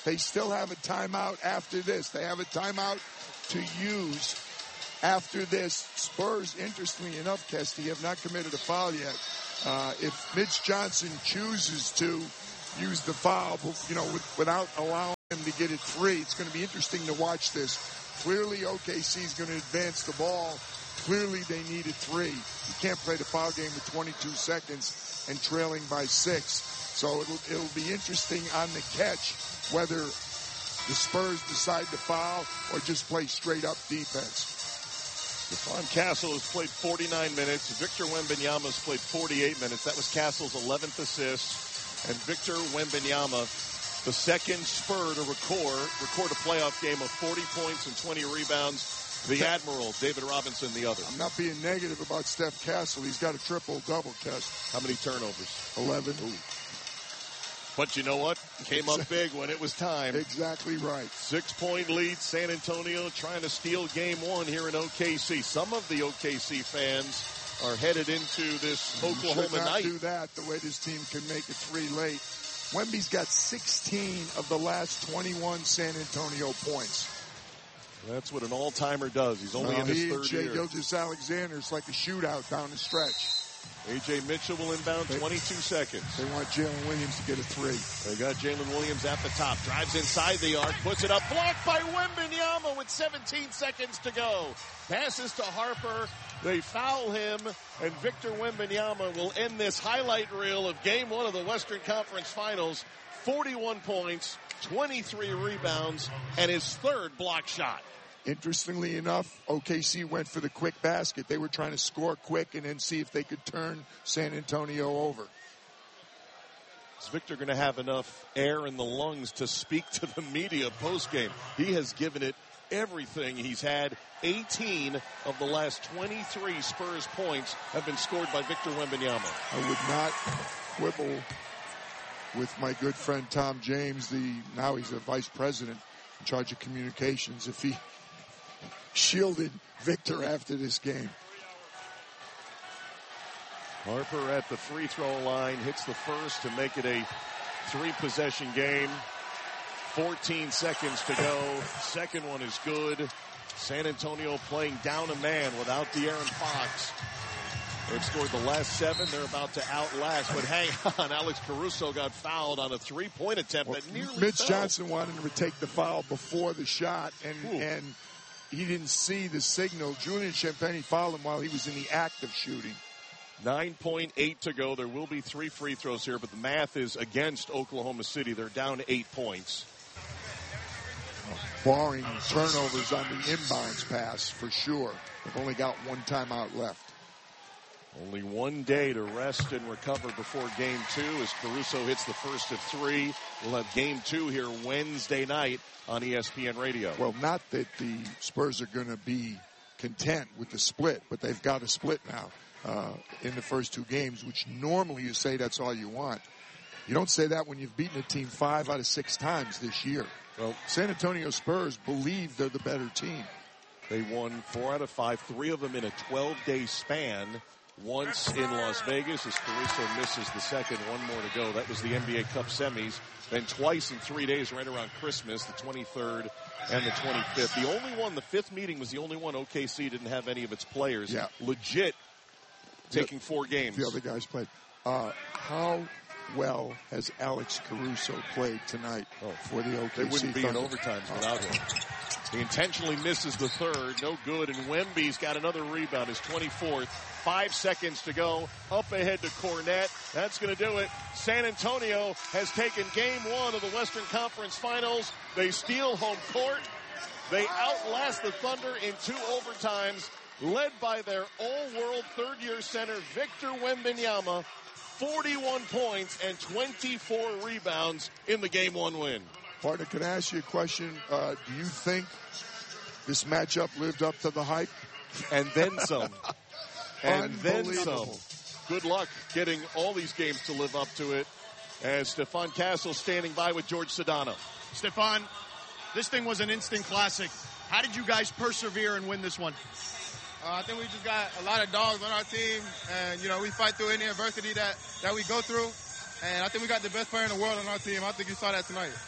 They still have a timeout after this. They have a timeout to use after this. Spurs, interestingly enough, Kesty, have not committed a foul yet. If Mitch Johnson chooses to use the foul, without allowing him to get it free, it's going to be interesting to watch this. Clearly, OKC is going to advance the ball. Clearly, they need a three. You can't play the foul game with 22 seconds and trailing by 6. So it'll be interesting on the catch whether the Spurs decide to foul or just play straight-up defense. Stephon Castle has played 49 minutes. Victor Wembanyama has played 48 minutes. That was Castle's 11th assist. And Victor Wembanyama, the second Spur to record a playoff game of 40 points and 20 rebounds. The Admiral, David Robinson, the other. I'm not being negative about Steph Castle. He's got a triple-double, Kes. How many turnovers? 11. Ooh. But you know what? Came up big when it was time. Exactly right. 6-point lead. San Antonio trying to steal game 1 here in OKC. Some of the OKC fans are headed into this Oklahoma night. Do that the way this team can make it 3 late. Wemby's got 16 of the last 21 San Antonio points. That's what an all-timer does. He's only in his third year. Gilgeous-Alexander, it's like a shootout down the stretch. A.J. Mitchell will inbound 22 seconds. They want Jalen Williams to get a 3. They got Jalen Williams at the top. Drives inside the arc, puts it up. Blocked by Wembanyama with 17 seconds to go. Passes to Harper. They foul him, and Victor Wembanyama will end this highlight reel of Game 1 of the Western Conference Finals. 41 points, 23 rebounds, and his third block shot. Interestingly enough, OKC went for the quick basket. They were trying to score quick and then see if they could turn San Antonio over. Is Victor going to have enough air in the lungs to speak to the media postgame? He has given it everything. He's had 18 of the last 23 Spurs points have been scored by Victor Wembanyama. I would not quibble with my good friend Tom James, now he's a vice president in charge of communications, if he shielded Victor after this game. Harper at the free throw line, hits the first to make it a 3-possession game. 14 seconds to go. Second one is good. San Antonio playing down a man without De'Aaron Fox. They've scored the last 7. They're about to outlast. But hang on, Alex Caruso got fouled on a 3-point attempt that nearly Mitch fell. Johnson wanted him to take the foul before the shot, and he didn't see the signal. Julian Champagnie fouled him while he was in the act of shooting. 9.8 to go. There will be 3 free throws here, but the math is against Oklahoma City. They're down 8 points. Barring turnovers on the inbounds pass, for sure. They've only got 1 timeout left. Only 1 day to rest and recover before Game 2 as Caruso hits the first of 3. We'll have Game 2 here Wednesday night on ESPN Radio. Well, not that the Spurs are going to be content with the split, but they've got a split now in the first 2 games, which normally you say that's all you want. You don't say that when you've beaten a team 5 out of 6 times this year. Well, San Antonio Spurs believe they're the better team. They won 4 out of 5, 3 of them in a 12-day span. Once in Las Vegas as Caruso misses the second. 1 more to go. That was the NBA Cup semis. Then twice in 3 days right around Christmas, the 23rd and the 25th. The only one, the 5th meeting was the only one OKC didn't have any of its players. Yeah. Legit taking 4 games. The other guys played. How well has Alex Caruso played tonight for the OKC? They wouldn't be Thunder? in overtimes without him. He intentionally misses the third. No good. And Wemby's got another rebound, his 24th. 5 seconds to go. Up ahead to Cornette. That's going to do it. San Antonio has taken Game 1 of the Western Conference Finals. They steal home court. They outlast the Thunder in 2 overtimes, led by their all-world third-year center, Victor Wembanyama. 41 points and 24 rebounds in the Game 1 win. Partner, can I ask you a question? Do you think this matchup lived up to the hype? And then some. And then some. Good luck getting all these games to live up to it. As Stephon Castle standing by with George Sedano. Stephon, this thing was an instant classic. How did you guys persevere and win this one? I think we just got a lot of dogs on our team, and, we fight through any adversity that we go through. And I think we got the best player in the world on our team. I think you saw that tonight.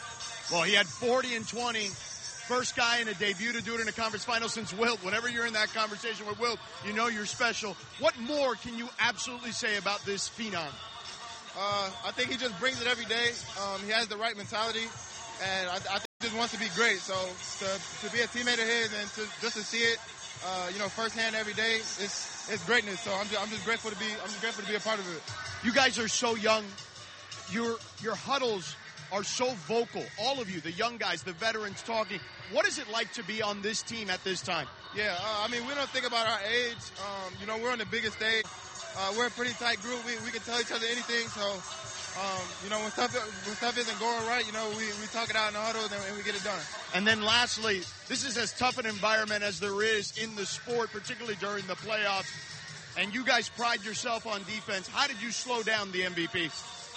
Well, he had 40 and 20. First guy in a debut to do it in a conference final since Wilt. Whenever you're in that conversation with Wilt, you know you're special. What more can you absolutely say about this phenom? I think he just brings it every day. He has the right mentality, and I think he just wants to be great. So to be a teammate of his and to see it, firsthand every day, it's greatness. So I'm just grateful to be a part of it. You guys are so young. Your huddles are so vocal. All of you, the young guys, the veterans talking. What is it like to be on this team at this time? Yeah, we don't think about our age. We're on the biggest stage. We're a pretty tight group. We can tell each other anything. So, when stuff isn't going right, we talk it out in the huddle and we get it done. And then lastly, this is as tough an environment as there is in the sport, particularly during the playoffs. And you guys pride yourself on defense. How did you slow down the MVP?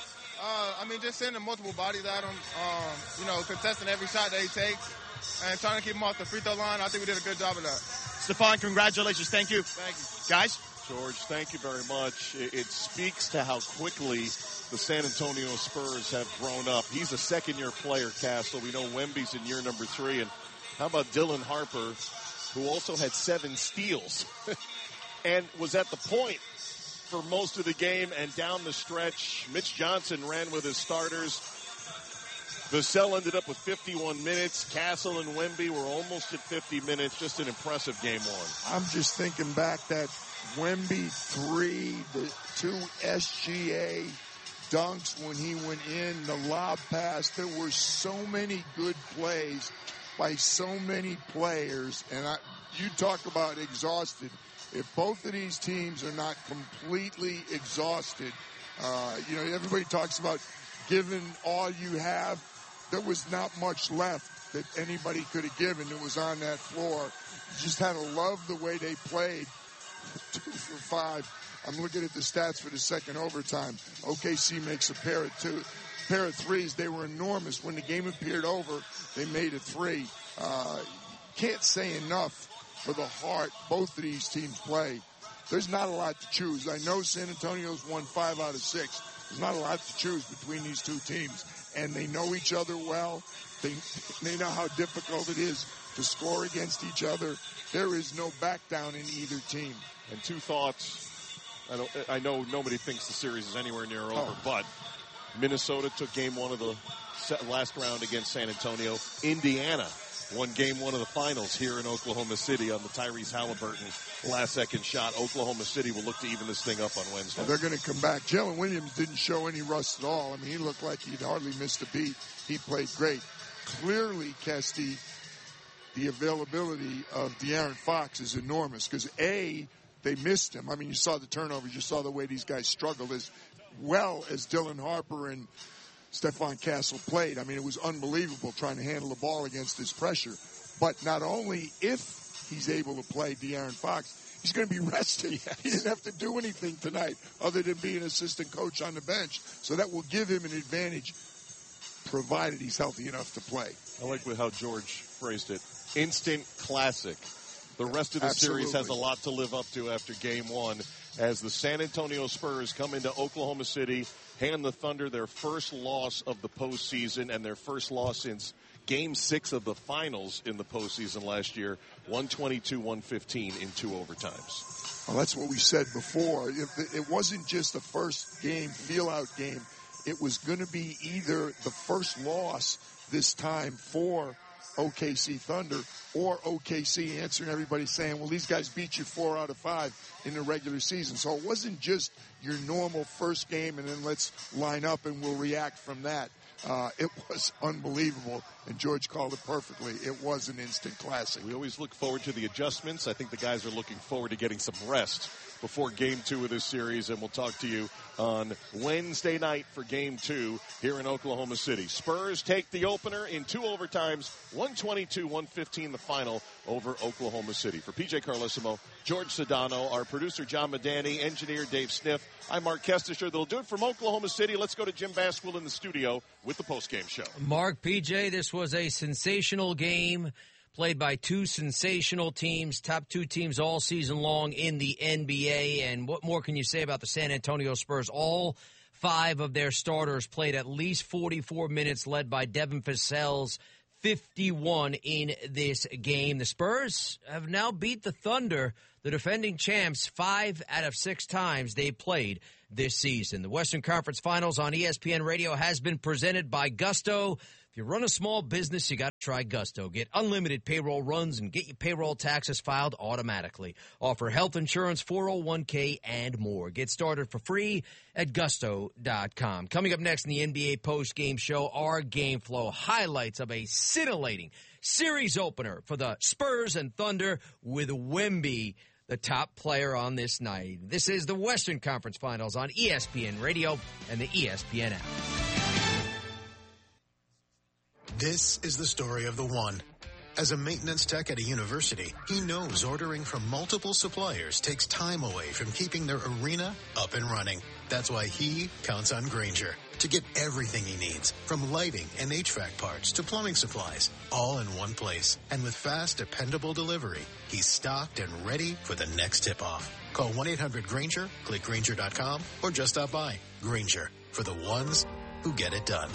Just sending multiple bodies at him, contesting every shot that he takes and trying to keep him off the free throw line. I think we did a good job of that. Stephon, congratulations. Thank you. Thank you. Guys? George, thank you very much. It speaks to how quickly the San Antonio Spurs have grown up. He's a second-year player, Castle. We know Wemby's in year number 3. And how about Dylan Harper, who also had 7 steals and was at the point for most of the game, and down the stretch, Mitch Johnson ran with his starters. Vassell ended up with 51 minutes. Castle and Wemby were almost at 50 minutes. Just an impressive game one. I'm just thinking back that Wemby 3, the 2 SGA dunks when he went in, the lob pass. There were so many good plays by so many players. And you talk about exhausted. If both of these teams are not completely exhausted, everybody talks about giving all you have. There was not much left that anybody could have given that was on that floor. You just had to love the way they played. 2 for 5. I'm looking at the stats for the second overtime. OKC makes a pair of threes. They were enormous. When the game appeared over, they made a 3. Can't say enough for the heart both of these teams play. There's not a lot to choose. I know San Antonio's won 5 out of 6. There's not a lot to choose between these two teams. And they know each other well. They know how difficult it is to score against each other. There is no back down in either team. And 2 thoughts. I know nobody thinks the series is anywhere near over, but Minnesota took game 1 of the last round against San Antonio. Indiana won game 1 of the finals here in Oklahoma City on the Tyrese Halliburton last-second shot. Oklahoma City will look to even this thing up on Wednesday. Well, they're going to come back. Jalen Williams didn't show any rust at all. He looked like he'd hardly missed a beat. He played great. Clearly, Kesty, the availability of De'Aaron Fox is enormous because, A, they missed him. You saw the turnovers. You saw the way these guys struggled as well as Dylan Harper and Stephon Castle played. It was unbelievable trying to handle the ball against this pressure. But not only if he's able to play De'Aaron Fox, he's going to be rested. Yes. He didn't have to do anything tonight other than be an assistant coach on the bench. So that will give him an advantage provided he's healthy enough to play. I like how George phrased it. Instant classic. The rest of the series has a lot to live up to after game 1 as the San Antonio Spurs come into Oklahoma City, hand the Thunder their first loss of the postseason and their first loss since Game 6 of the finals in the postseason last year, 122-115 in 2 overtimes. Well, that's what we said before. It wasn't just the first game, feel-out game. It was going to be either the first loss this time for OKC Thunder or OKC answering everybody saying, well, these guys beat you 4 out of 5 in the regular season. So it wasn't just your normal first game and then let's line up and we'll react from that. It was unbelievable, and George called it perfectly. It was an instant classic. We always look forward to the adjustments. I think the guys are looking forward to getting some rest before Game 2 of this series, and we'll talk to you on Wednesday night for Game 2 here in Oklahoma City. Spurs take the opener in 2 overtimes, 122-115 the final over Oklahoma City. For PJ Carlissimo, George Sedano, our producer John Medani, engineer Dave Sniff, I'm Mark Kestisher. That'll do it from Oklahoma City. Let's go to Jim Basquill in the studio with the postgame show. Mark, PJ, this was a sensational game played by 2 sensational teams, top 2 teams all season long in the NBA. And what more can you say about the San Antonio Spurs? All 5 of their starters played at least 44 minutes, led by Devin Vassell's 51 in this game. The Spurs have now beat the Thunder, the defending champs, 5 out of 6 times they played this season. The Western Conference Finals on ESPN Radio has been presented by Gusto. If you run a small business, you got to try Gusto. Get unlimited payroll runs and get your payroll taxes filed automatically. Offer health insurance, 401k, and more. Get started for free at gusto.com. Coming up next in the NBA post-game show, our game flow highlights of a scintillating series opener for the Spurs and Thunder with Wemby, the top player on this night. This is the Western Conference Finals on ESPN Radio and the ESPN app. This is the story of the one. As a maintenance tech at a university, he knows ordering from multiple suppliers takes time away from keeping their arena up and running. That's why he counts on Grainger to get everything he needs, from lighting and HVAC parts to plumbing supplies, all in one place. And with fast, dependable delivery, he's stocked and ready for the next tip-off. Call 1-800-GRAINGER, click Grainger.com, or just stop by. Grainger, for the ones who get it done.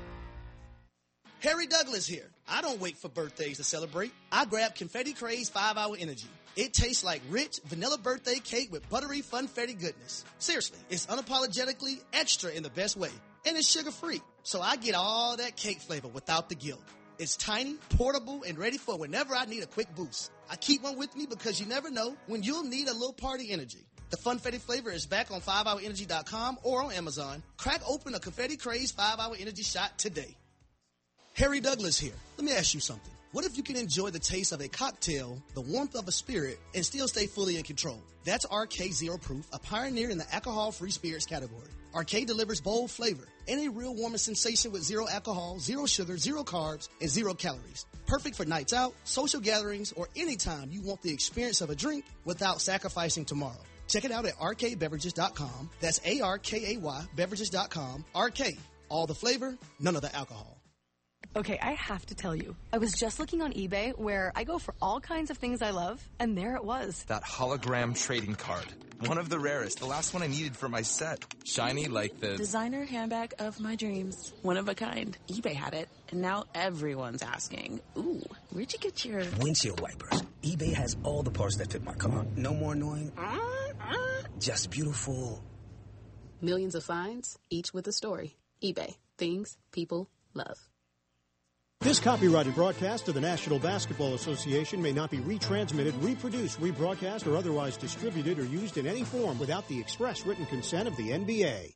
Harry Douglas here. I don't wait for birthdays to celebrate. I grab Confetti Craze 5-Hour Energy. It tastes like rich vanilla birthday cake with buttery funfetti goodness. Seriously, it's unapologetically extra in the best way. And it's sugar-free, so I get all that cake flavor without the guilt. It's tiny, portable, and ready for whenever I need a quick boost. I keep one with me because you never know when you'll need a little party energy. The funfetti flavor is back on 5hourenergy.com or on Amazon. Crack open a Confetti Craze 5-Hour Energy shot today. Harry Douglas here. Let me ask you something. What if you can enjoy the taste of a cocktail, the warmth of a spirit, and still stay fully in control? That's RK Zero Proof, a pioneer in the alcohol-free spirits category. RK delivers bold flavor and a real warming sensation with 0 alcohol, 0 sugar, 0 carbs, and 0 calories. Perfect for nights out, social gatherings, or anytime you want the experience of a drink without sacrificing tomorrow. Check it out at rkbeverages.com. That's ARKAY beverages.com. RK, all the flavor, none of the alcohol. Okay, I have to tell you, I was just looking on eBay where I go for all kinds of things I love, and there it was. That hologram trading card. One of the rarest, the last one I needed for my set. Shiny like the designer handbag of my dreams. One of a kind. eBay had it, and now everyone's asking, ooh, where'd you get your windshield wipers? eBay has all the parts that fit my car. No more annoying. Just beautiful. Millions of finds, each with a story. eBay. Things people love. This copyrighted broadcast of the National Basketball Association may not be retransmitted, reproduced, rebroadcast, or otherwise distributed or used in any form without the express written consent of the NBA.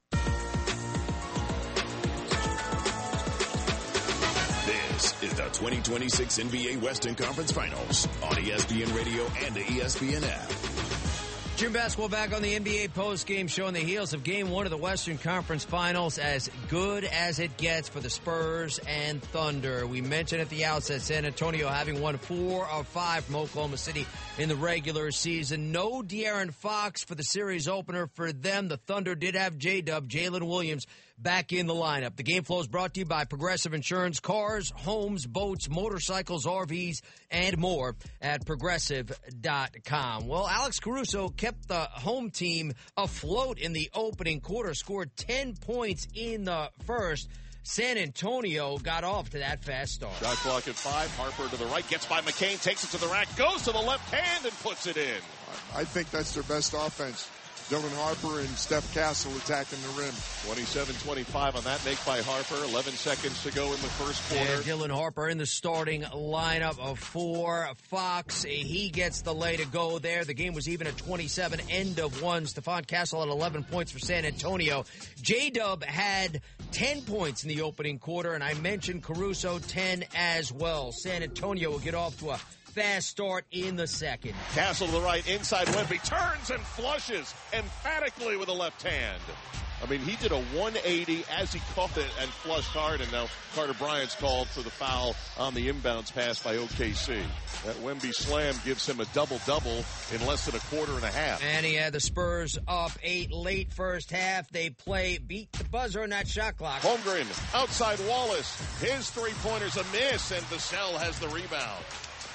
This is the 2026 NBA Western Conference Finals on ESPN Radio and the ESPN app. June basketball back on the NBA post-game show on the heels of Game 1 of the Western Conference Finals. As good as it gets for the Spurs and Thunder. We mentioned at the outset San Antonio having won 4 of 5 from Oklahoma City in the regular season. No De'Aaron Fox for the series opener for them. The Thunder did have J-Dub, Jalen Williams, back in the lineup. The game flow is brought to you by Progressive Insurance. Cars, homes, boats, motorcycles, RVs, and more at Progressive.com. Well, Alex Caruso kept the home team afloat in the opening quarter, scored 10 points in the first. San Antonio got off to that fast start. Shot clock at 5. Harper to the right, gets by McCain, takes it to the rack, goes to the left hand and puts it in. I think that's their best offense. Dylan Harper and Steph Castle attacking the rim. 27-25 on that make by Harper. 11 seconds to go in the first quarter. And Dylan Harper in the starting lineup of 4. Fox, he gets the lay to go there. The game was even at 27, end of 1. Stephon Castle at 11 points for San Antonio. J-Dub had 10 points in the opening quarter, and I mentioned Caruso 10 as well. San Antonio will get off to a fast start in the second. Castle to the right, inside Wemby, turns and flushes emphatically with a left hand. I mean, he did a 180 as he caught it and flushed hard, and now Carter Bryant's called for the foul on the inbounds pass by OKC. That Wemby slam gives him a double-double in less than a quarter and a half. And he had the Spurs up 8 late first half. They beat the buzzer on that shot clock. Holmgren outside Wallace. His three-pointer's a miss, and Vassell has the rebound.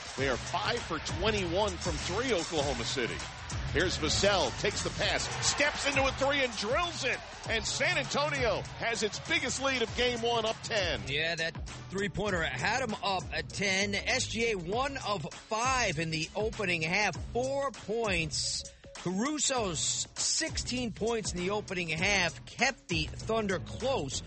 They are 5 for 21 from 3, Oklahoma City. Here's Vassell, takes the pass, steps into a 3 and drills it. And San Antonio has its biggest lead of game 1, up 10. Yeah, that three-pointer had them up at 10. SGA 1 of 5 in the opening half, 4 points. Caruso's 16 points in the opening half kept the Thunder close.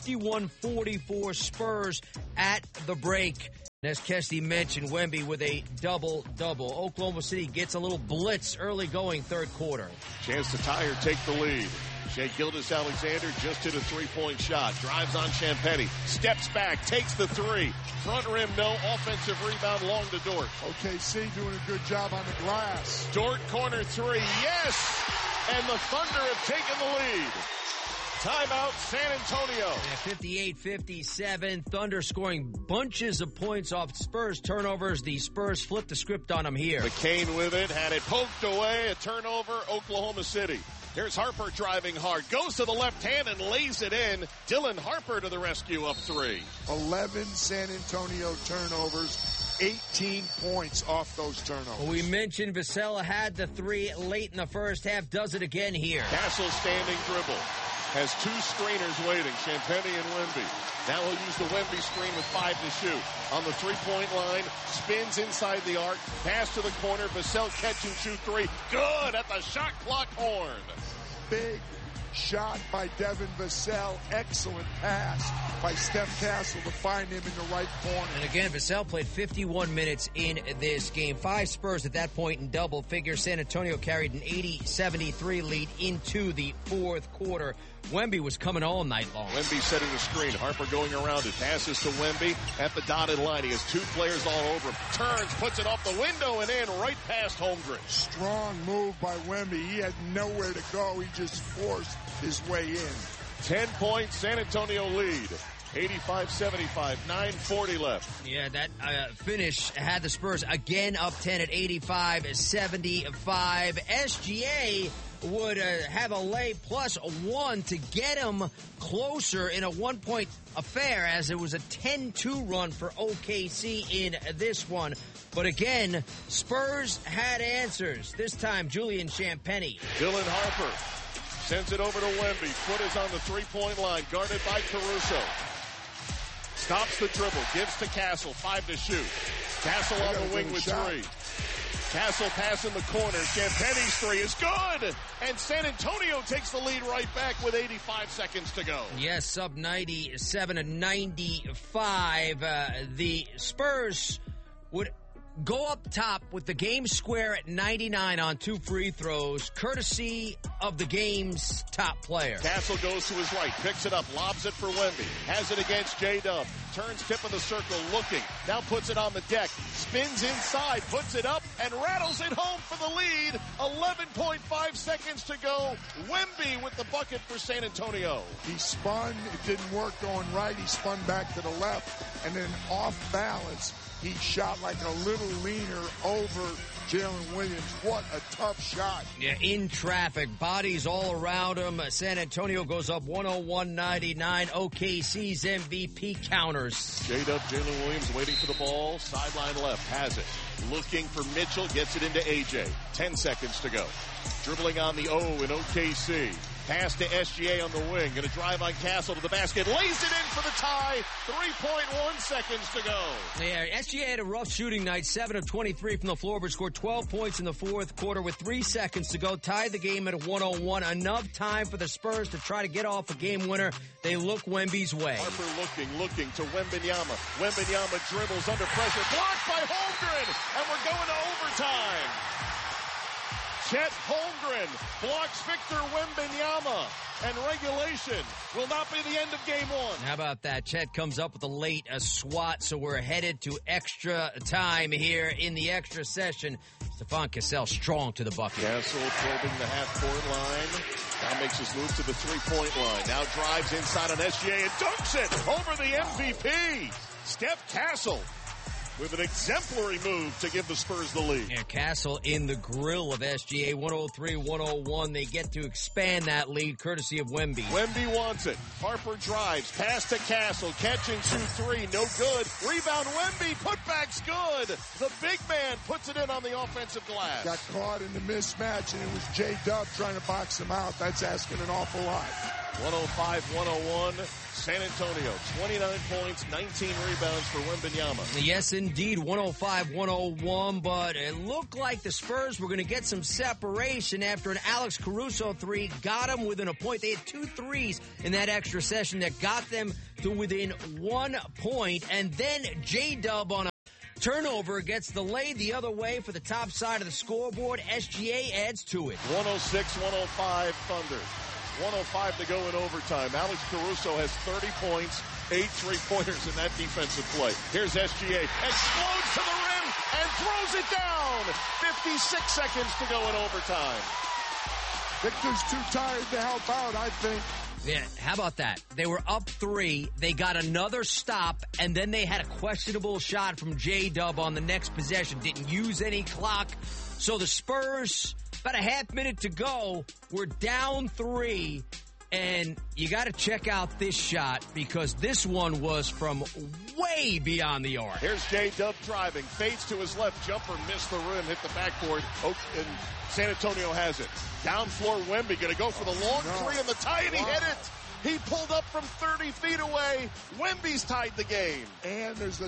51-44 Spurs at the break. As Kesty mentioned, Wemby with a double-double. Oklahoma City gets a little blitz early going third quarter. Chance to tie or take the lead. Shai Gilgeous-Alexander just hit a three-point shot. Drives on Champagnie. Steps back. Takes the 3. Front rim, no. Offensive rebound, long to Dort. OKC doing a good job on the glass. Dort, corner 3. Yes! And the Thunder have taken the lead. Timeout, San Antonio. Yeah, 58-57. Thunder scoring bunches of points off Spurs turnovers. The Spurs flipped the script on them here. McCain with it. Had it poked away. A turnover, Oklahoma City. Here's Harper driving hard. Goes to the left hand and lays it in. Dylan Harper to the rescue, up 3. 11 San Antonio turnovers. 18 points off those turnovers. We mentioned Vassell had the 3 late in the first half. Does it again here. Castle standing dribble. Has 2 screeners waiting, Champagnie and Wemby. Now he'll use the Wemby screen with 5 to shoot. On the three-point line, spins inside the arc, pass to the corner, Vassell catch and shoot 3. Good at the shot clock horn. Big shot by Devin Vassell. Excellent pass by Steph Castle to find him in the right corner. And again, Vassell played 51 minutes in this game. 5 Spurs at that point in double figures. San Antonio carried an 80-73 lead into the fourth quarter. Wemby was coming all night long. Wemby setting the screen. Harper going around it. Passes to Wemby at the dotted line. He has 2 players all over him. Turns, puts it off the window and in right past Holmgren. Strong move by Wemby. He had nowhere to go. He just forced his way in. 10 points, San Antonio lead. 85-75, 9:40 left. Yeah, that finish had the Spurs again up 10 at 85-75. SGA would have a lay plus 1 to get him closer in a 1-point affair, as it was a 10-2 run for OKC in this one. But again, Spurs had answers. This time, Julian Champagnie. Dylan Harper sends it over to Wemby. Foot is on the three-point line, guarded by Caruso. Stops the dribble, gives to Castle, 5 to shoot. Castle on the wing with 3. Castle pass in the corner. Champagnie's 3 is good. And San Antonio takes the lead right back with 85 seconds to go. Yes, sub 97-95. The Spurs would go up top with the game square at 99 on 2 free throws, courtesy of the game's top player. Castle goes to his right, picks it up, lobs it for Wemby. Has it against J-Dub. Turns tip of the circle, looking. Now puts it on the deck. Spins inside, puts it up, and rattles it home for the lead. 11.5 seconds to go. Wemby with the bucket for San Antonio. He spun. It didn't work going right. He spun back to the left. And then off balance, he shot like a little leaner over Jalen Williams. What a tough shot. Yeah, in traffic. Bodies all around him. San Antonio goes up 101-99. OKC's MVP counters. J-Dub, Jalen Williams waiting for the ball. Sideline left. Has it. Looking for Mitchell. Gets it into AJ. 10 seconds to go. Dribbling on the O in OKC. Pass to SGA on the wing. Going to drive on Castle to the basket. Lays it in for the tie. 3.1 seconds to go. Yeah, SGA had a rough shooting night. 7 of 23 from the floor, but scored 12 points in the fourth quarter with 3 seconds to go. Tied the game at 101. Enough time for the Spurs to try to get off a game winner. They look Wemby's way. Harper looking to Wembanyama. Wembanyama dribbles under pressure. Blocked by Holmgren. And we're going to overtime. Chet Holmgren blocks Victor Wembanyama, and regulation will not be the end of game 1. How about that? Chet comes up with a late swat, so we're headed to extra time here in the extra session. Stephon Cassell strong to the bucket. Castle probing the half-court line. Now makes his move to the three-point line. Now drives inside on SGA and dunks it over the MVP. Steph Castle with an exemplary move to give the Spurs the lead. Yeah, Castle in the grill of SGA, 103-101. They get to expand that lead courtesy of Wemby. Wemby wants it. Harper drives. Pass to Castle. Catch and shoot three. No good. Rebound Wemby. Putback's good. The big man puts it in on the offensive glass. Got caught in the mismatch, and it was J-Dub trying to box him out. That's asking an awful lot. 105-101. San Antonio, 29 points, 19 rebounds for Wembanyama. Yes, indeed, 105-101, but it looked like the Spurs were going to get some separation after an Alex Caruso three got them within a point. They had 2 threes in that extra session that got them to within 1 point, and then J-Dub on a turnover gets the lay the other way for the top side of the scoreboard. SGA adds to it. 106-105 Thunder. 105 to go in overtime. Alex Caruso has 30 points, 8 3-pointers in that defensive play. Here's SGA. Explodes to the rim and throws it down. 56 seconds to go in overtime. Victor's too tired to help out, I think. Yeah, how about that? They were up 3. They got another stop, and then they had a questionable shot from J-Dub on the next possession. Didn't use any clock. So the Spurs, about a half minute to go, we're down 3. And you got to check out this shot because this one was from way beyond the arc. Here's J-Dub driving. Fades to his left. Jumper missed the rim. Hit the backboard. And San Antonio has it. Down floor, Wemby going to go for the long three on the tie, and he hit it. He pulled up from 30 feet away. Wemby's tied the game. And there's a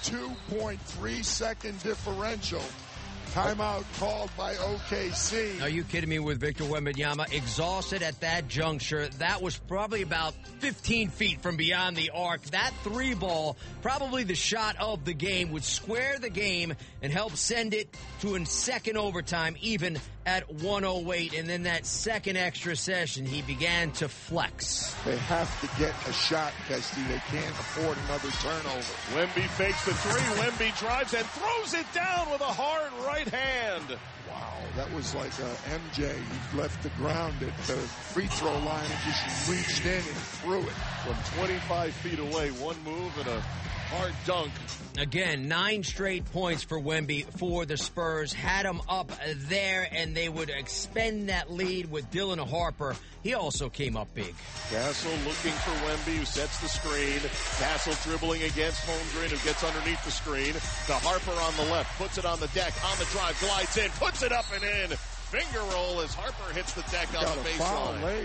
2.3 second differential. Timeout called by OKC. Are you kidding me with Victor Wembanyama? Exhausted at that juncture. That was probably about 15 feet from beyond the arc. That 3-ball, probably the shot of the game, would square the game and help send it to a second overtime, even at 108. And then that second extra session, he began to flex. They have to get a shot, Kesty. They can't afford another turnover. Wemby fakes the three. Wemby drives and throws it down with a hard right hand. Wow, that was like MJ. He left the ground at the free throw line and just reached in and threw it. From 25 feet away, one move and a hard dunk. Again, 9 straight points for Wemby for the Spurs. Had them up there, and they would expend that lead with Dylan Harper. He also came up big. Castle looking for Wemby, who sets the screen. Castle dribbling against Holmgren, who gets underneath the screen. To Harper on the left, puts it on the deck, on the drive, glides in, puts it up and in. Finger roll as Harper hits the deck on the baseline.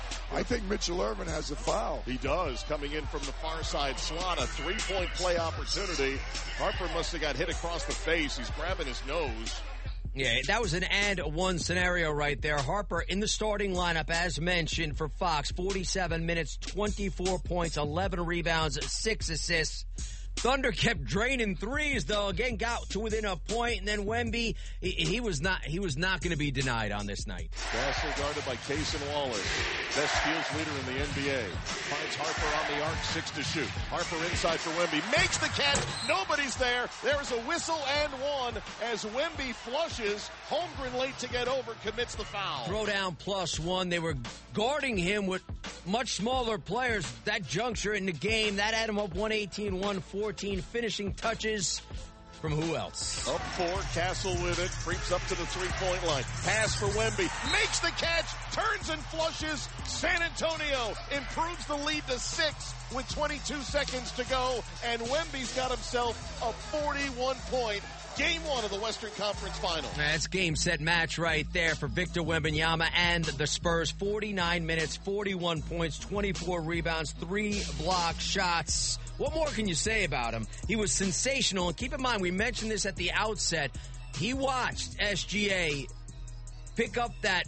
I think Mitchell Irvin has a foul. He does, coming in from the far side slot. A 3-point play opportunity. Harper must have got hit across the face. He's grabbing his nose. Yeah, that was an and-one scenario right there. Harper in the starting lineup, as mentioned, for Fox. 47 minutes, 24 points, 11 rebounds, 6 assists. Thunder kept draining threes, though. Again, got to within a point, and then Wemby, he was not going to be denied on this night. Castle guarded by Cason Waller, best steals leader in the NBA. Finds Harper on the arc, 6 to shoot. Harper inside for Wemby, makes the catch. Nobody's there. There's a whistle and one as Wemby flushes. Holmgren late to get over, commits the foul. Throw down +1. They were guarding him with much smaller players. That juncture in the game, that had him up 118-114. Finishing touches from who else? Up 4, Castle with it, creeps up to the 3-point line. Pass for Wemby, makes the catch, turns and flushes. San Antonio improves the lead to 6 with 22 seconds to go, and Wemby's got himself a 41-point Game 1 of the Western Conference Finals. That's game, set, match right there for Victor Wembanyama and the Spurs. 49 minutes, 41 points, 24 rebounds, 3 block shots. What more can you say about him? He was sensational. And keep in mind, we mentioned this at the outset. He watched SGA pick up that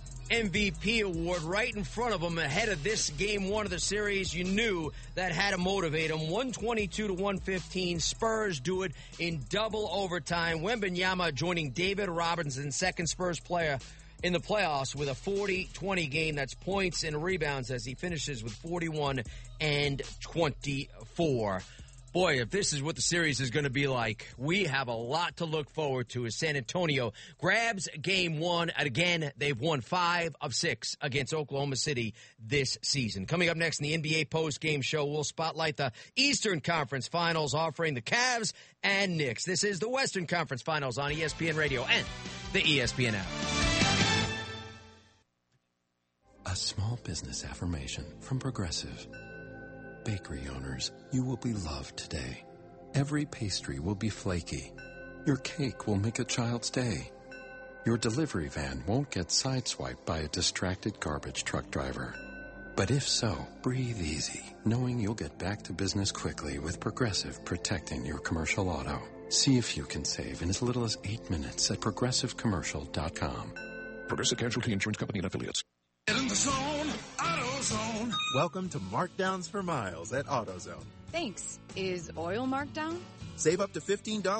MVP award right in front of him ahead of this game 1 of the series. You knew that had to motivate him. 122-115. Spurs do it in double overtime. Wembanyama joining David Robinson, second Spurs player in the playoffs, with a 40-20 game. That's points and rebounds as he finishes with 41 and 24. Boy, if this is what the series is going to be like, we have a lot to look forward to as San Antonio grabs game one. And again, they've won 5 of 6 against Oklahoma City this season. Coming up next in the NBA post-game show, we'll spotlight the Eastern Conference Finals offering the Cavs and Knicks. This is the Western Conference Finals on ESPN Radio and the ESPN app. A small business affirmation from Progressive. Bakery owners, you will be loved today. Every pastry will be flaky. Your cake will make a child's day. Your delivery van won't get sideswiped by a distracted garbage truck driver. But if so, breathe easy, knowing you'll get back to business quickly with Progressive protecting your commercial auto. See if you can save in as little as 8 minutes at progressivecommercial.com. Progressive Casualty Insurance Company and Affiliates. Get in the zone, AutoZone. Welcome to Markdowns for Miles at AutoZone. Thanks. Is oil marked down? Save up to $15